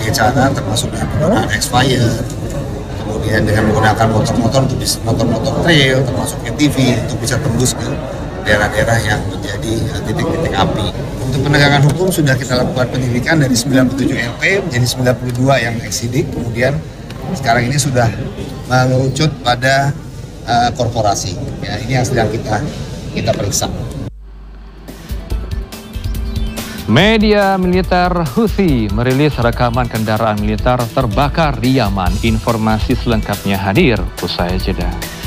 berbagai cara, termasuk dengan penggunaan expired, kemudian dengan menggunakan motor-motor trail, termasuk ATV untuk bisa tembus ke daerah-daerah yang menjadi titik-titik api. Untuk penegakan hukum sudah kita lakukan penyelidikan dari 97 LP menjadi 92 yang eksidik, kemudian sekarang ini sudah mengerucut pada korporasi. Ya, ini yang sedang kita periksa. Media militer Houthi merilis rekaman kendaraan militer terbakar di Yaman. Informasi selengkapnya hadir usai jeda.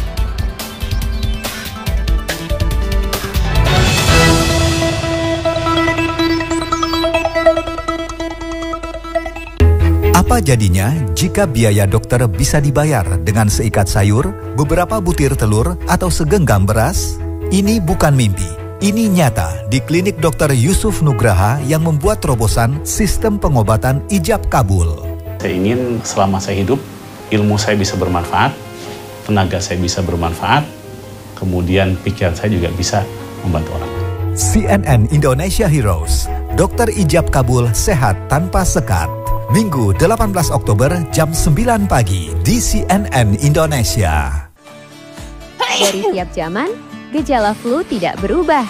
Apa jadinya jika biaya dokter bisa dibayar dengan seikat sayur, beberapa butir telur, atau segenggam beras? Ini bukan mimpi. Ini nyata di klinik Dr. Yusuf Nugraha yang membuat terobosan sistem pengobatan ijab kabul. Saya ingin selama saya hidup, ilmu saya bisa bermanfaat, tenaga saya bisa bermanfaat, kemudian pikiran saya juga bisa membantu orang. CNN Indonesia Heroes, Dokter Ijab Kabul Sehat Tanpa Sekat. Minggu 18 Oktober jam 9 pagi di CNN Indonesia. Dari tiap zaman, gejala flu tidak berubah.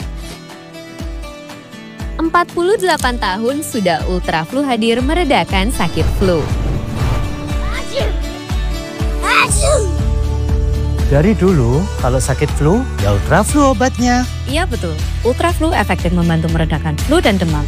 48 tahun sudah Ultra Flu hadir meredakan sakit flu. Dari dulu, kalau sakit flu, ya Ultra Flu obatnya. Iya betul, Ultra Flu efektif membantu meredakan flu dan demam.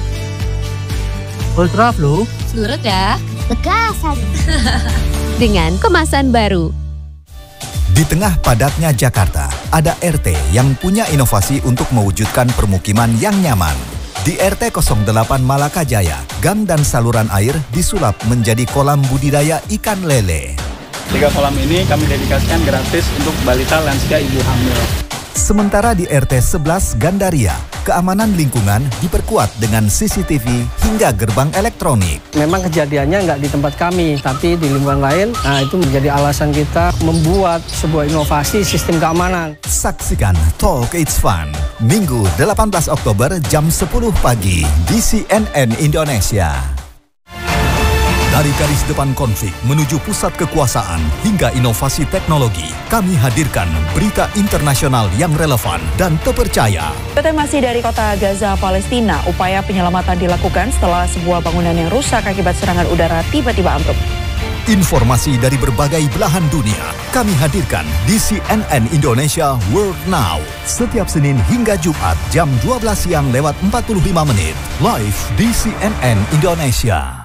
Ultra Flu, Flu reda, Bekasan. Dengan kemasan baru. Di tengah padatnya Jakarta, ada RT yang punya inovasi untuk mewujudkan permukiman yang nyaman. Di RT 08 Malaka Jaya, gang dan saluran air disulap menjadi kolam budidaya ikan lele. 3 kolam ini kami dedikasikan gratis untuk balita lansia ibu hamil. Sementara di RT 11 Gandaria, keamanan lingkungan diperkuat dengan CCTV hingga gerbang elektronik. Memang kejadiannya nggak di tempat kami, tapi di lingkungan lain. Nah, itu menjadi alasan kita membuat sebuah inovasi sistem keamanan. Saksikan Talk It's Fun, Minggu 18 Oktober jam 10 pagi di CNN Indonesia. Dari garis depan konflik menuju pusat kekuasaan hingga inovasi teknologi, kami hadirkan berita internasional yang relevan dan terpercaya. Masih dari kota Gaza, Palestina, upaya penyelamatan dilakukan setelah sebuah bangunan yang rusak akibat serangan udara tiba-tiba ambruk. Informasi dari berbagai belahan dunia kami hadirkan di CNN Indonesia World Now. Setiap Senin hingga Jumat jam 12 siang lewat 45 menit. Live di CNN Indonesia.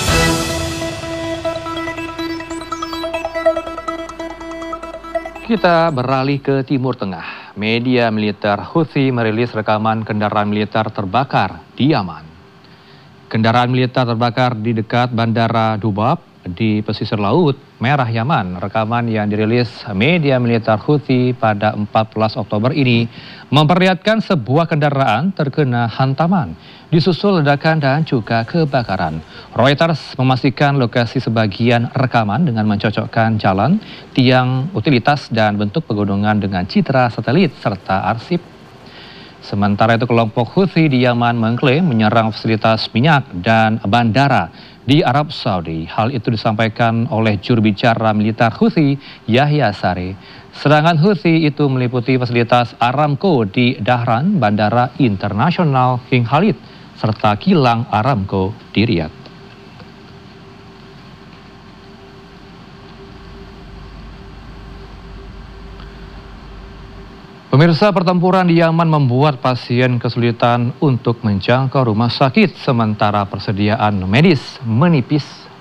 Kita beralih ke Timur Tengah. Media militer Houthi merilis rekaman kendaraan militer terbakar di Yaman. Kendaraan militer terbakar di dekat Bandara Dubab di pesisir Laut Merah Yaman. Rekaman yang dirilis media militer Houthi pada 14 Oktober ini memperlihatkan sebuah kendaraan terkena hantaman, disusul ledakan dan juga kebakaran. Reuters memastikan lokasi sebagian rekaman dengan mencocokkan jalan, tiang utilitas dan bentuk pegunungan dengan citra satelit serta arsip. Sementara itu kelompok Houthi di Yaman mengklaim menyerang fasilitas minyak dan bandara di Arab Saudi. Hal itu disampaikan oleh juru bicara militer Houthi, Yahya Sari. Serangan Houthi itu meliputi fasilitas Aramco di Dahran, Bandara Internasional King Khalid, serta kilang Aramco di Riyadh. Pemirsa, pertempuran di Yaman membuat pasien kesulitan untuk menjangkau rumah sakit, sementara persediaan medis menipis.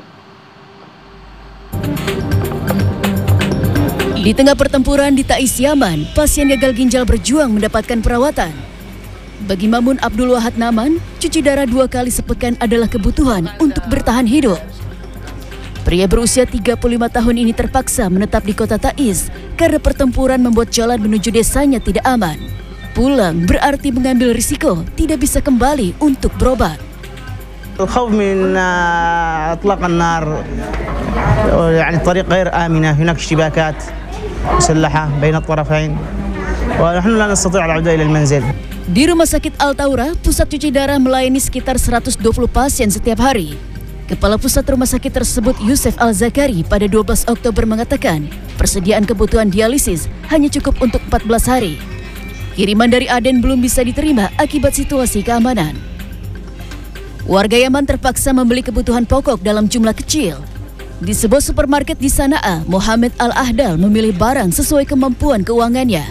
Di tengah pertempuran di Taiz, Yaman, pasien gagal ginjal berjuang mendapatkan perawatan. Bagi Mamun Abdul Wahad Naman, cuci darah 2 kali sepekan adalah kebutuhan untuk bertahan hidup. Pria berusia 35 tahun ini terpaksa menetap di kota Taiz karena pertempuran membuat jalan menuju desanya tidak aman. Pulang berarti mengambil risiko tidak bisa kembali untuk berobat. الخوف من إطلاق النار يعني الطريق غير آمنة هناك اشتباكات مسلحة بين الطرفين ونحن لا نستطيع العودة إلى المنزل. Di Rumah Sakit Al Taura, pusat cuci darah melayani sekitar 120 pasien setiap hari. Kepala Pusat Rumah Sakit tersebut Yusuf Al-Zakari pada 12 Oktober mengatakan persediaan kebutuhan dialisis hanya cukup untuk 14 hari. Kiriman dari Aden belum bisa diterima akibat situasi keamanan. Warga Yaman terpaksa membeli kebutuhan pokok dalam jumlah kecil. Di sebuah supermarket di Sana'a, Muhammad Al-Ahdal memilih barang sesuai kemampuan keuangannya.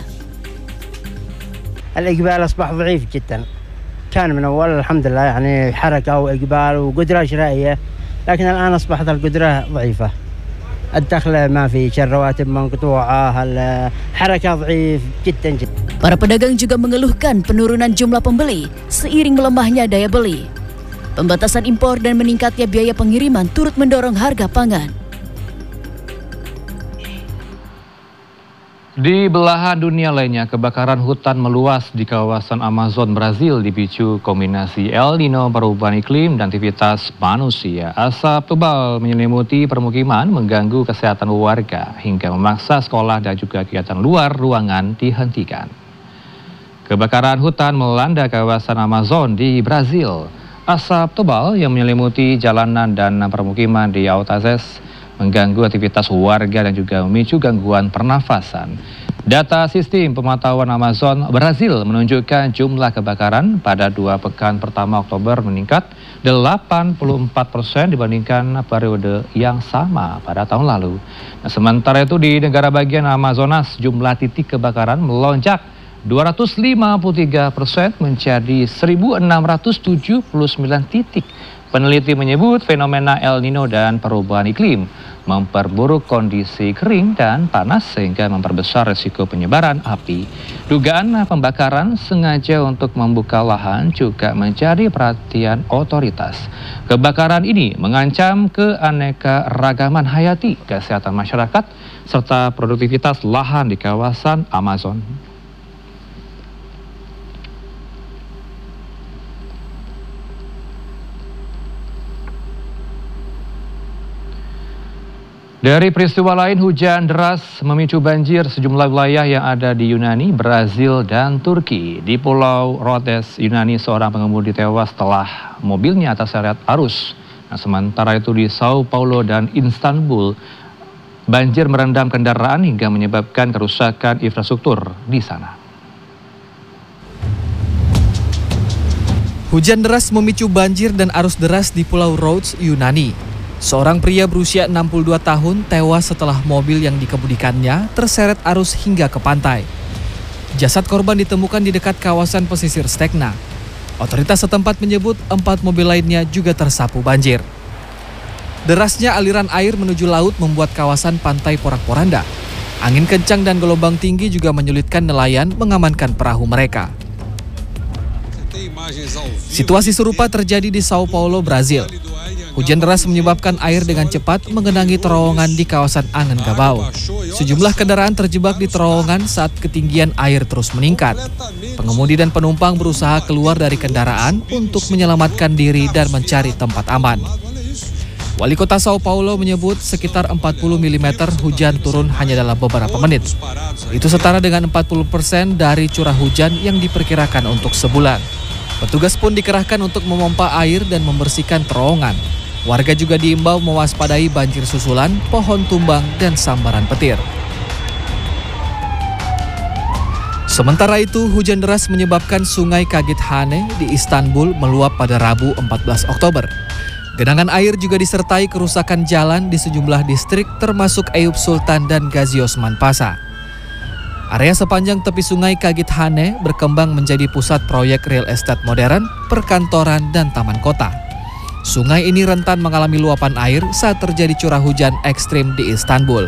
الإقبال أصبح ضعيف جدا. كان من أول الحمد لله يعني حركة وإقبال وقدرة شرائية، لكن الآن أصبحت القدرة ضعيفة. الدخل ما في، الرواتب منقطوعة، الحركة ضعيف جدا جدا. Para pedagang juga mengeluhkan penurunan jumlah pembeli seiring melemahnya daya beli. Pembatasan impor dan meningkatnya biaya pengiriman turut mendorong harga pangan. Di belahan dunia lainnya, kebakaran hutan meluas di kawasan Amazon Brazil dipicu kombinasi El Nino, perubahan iklim, dan aktivitas manusia. Asap tebal menyelimuti permukiman, mengganggu kesehatan warga, hingga memaksa sekolah dan juga kegiatan luar ruangan dihentikan. Kebakaran hutan melanda kawasan Amazon di Brazil. Asap tebal yang menyelimuti jalanan dan permukiman di Altazes mengganggu aktivitas warga dan juga memicu gangguan pernafasan. Data sistem pemantauan Amazon Brazil menunjukkan jumlah kebakaran pada 2 pekan pertama Oktober meningkat 84% dibandingkan periode yang sama pada tahun lalu. Nah, sementara itu di negara bagian Amazonas, jumlah titik kebakaran melonjak 253% menjadi 1.679 titik. Peneliti menyebut fenomena El Nino dan perubahan iklim memperburuk kondisi kering dan panas sehingga memperbesar risiko penyebaran api. Dugaan pembakaran sengaja untuk membuka lahan juga menjadi perhatian otoritas. Kebakaran ini mengancam keanekaragaman hayati, kesehatan masyarakat, serta produktivitas lahan di kawasan Amazon. Dari peristiwa lain, hujan deras memicu banjir sejumlah wilayah yang ada di Yunani, Brazil, dan Turki. Di Pulau Rhodes, Yunani, seorang pengemudi tewas setelah mobilnya terseret arus. Nah, sementara itu di Sao Paulo dan Istanbul, banjir merendam kendaraan hingga menyebabkan kerusakan infrastruktur di sana. Hujan deras memicu banjir dan arus deras di Pulau Rhodes, Yunani. Seorang pria berusia 62 tahun tewas setelah mobil yang dikemudikannya terseret arus hingga ke pantai. Jasad korban ditemukan di dekat kawasan pesisir Stegna. Otoritas setempat menyebut 4 mobil lainnya juga tersapu banjir. Derasnya aliran air menuju laut membuat kawasan pantai porak-poranda. Angin kencang dan gelombang tinggi juga menyulitkan nelayan mengamankan perahu mereka. Situasi serupa terjadi di Sao Paulo, Brazil. Hujan deras menyebabkan air dengan cepat mengenangi terowongan di kawasan Anhangabau. Sejumlah kendaraan terjebak di terowongan saat ketinggian air terus meningkat. Pengemudi dan penumpang berusaha keluar dari kendaraan untuk menyelamatkan diri dan mencari tempat aman. Wali Kota Sao Paulo menyebut sekitar 40 mm hujan turun hanya dalam beberapa menit. Itu setara dengan 40% dari curah hujan yang diperkirakan untuk sebulan. Petugas pun dikerahkan untuk memompa air dan membersihkan terowongan. Warga juga diimbau mewaspadai banjir susulan, pohon tumbang, dan sambaran petir. Sementara itu, hujan deras menyebabkan sungai Kagithane di Istanbul meluap pada Rabu 14 Oktober. Genangan air juga disertai kerusakan jalan di sejumlah distrik termasuk Eyüp Sultan dan Gazi Osman Pasha. Area sepanjang tepi sungai Kagithane berkembang menjadi pusat proyek real estate modern, perkantoran, dan taman kota. Sungai ini rentan mengalami luapan air saat terjadi curah hujan ekstrim di Istanbul.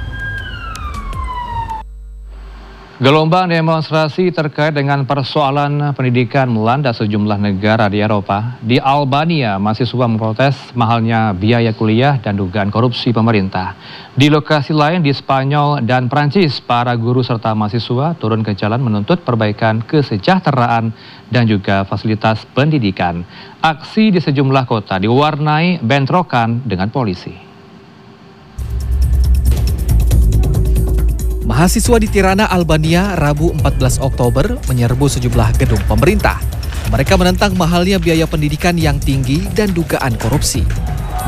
Gelombang demonstrasi terkait dengan persoalan pendidikan melanda sejumlah negara di Eropa. Di Albania, mahasiswa memprotes mahalnya biaya kuliah dan dugaan korupsi pemerintah. Di lokasi lain di Spanyol dan Prancis, para guru serta mahasiswa turun ke jalan menuntut perbaikan kesejahteraan dan juga fasilitas pendidikan. Aksi di sejumlah kota diwarnai bentrokan dengan polisi. Mahasiswa di Tirana, Albania, Rabu 14 Oktober menyerbu sejumlah gedung pemerintah. Mereka menentang mahalnya biaya pendidikan yang tinggi dan dugaan korupsi.